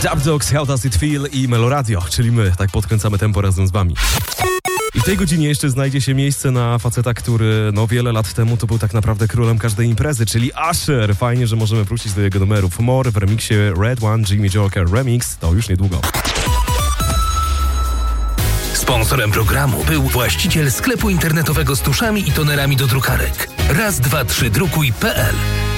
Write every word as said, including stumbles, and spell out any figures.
Dub Dogs, How Does It Feel i Meloradio, czyli my, tak podkręcamy tempo razem z wami. I w tej godzinie jeszcze znajdzie się miejsce na faceta, który no wiele lat temu to był tak naprawdę królem każdej imprezy, czyli Usher. Fajnie, że możemy wrócić do jego numerów. More w remiksie Red One Jimmy Joker Remix, to już niedługo. Sponsorem programu był właściciel sklepu internetowego z tuszami i tonerami do drukarek. raz dwa trzy drukuj kropka pe el.